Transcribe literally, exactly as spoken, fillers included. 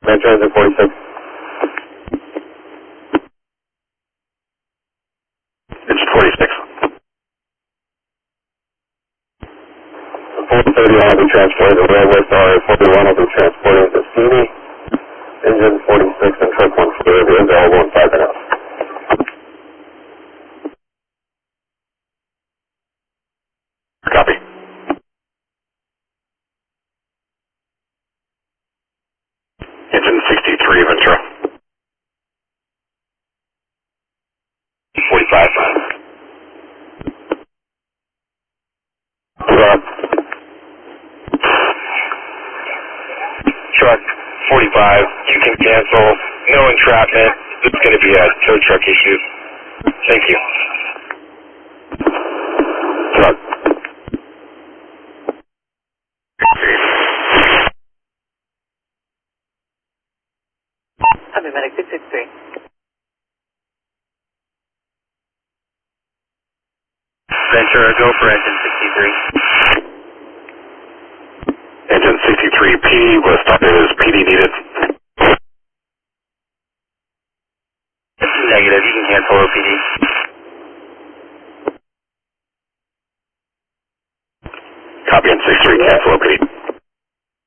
Metro engine forty-six. Engine forty-six. four thirty will be transported to railway star forty-one will be transported to Steamy. Engine forty-six and truck one fluid is available in five minutes. Copy. Engine sixty-three Ventura. forty-five. Truck. Truck forty-five. You can cancel. No entrapment. It's going to be a tow truck issue. Thank you. Truck. Copy, medic six six three. Ventura, go for engine sixty-three. Engine sixty-three P was started as P D needed. Negative, you can cancel O P D. Copy on sixty-three, cancel O P D.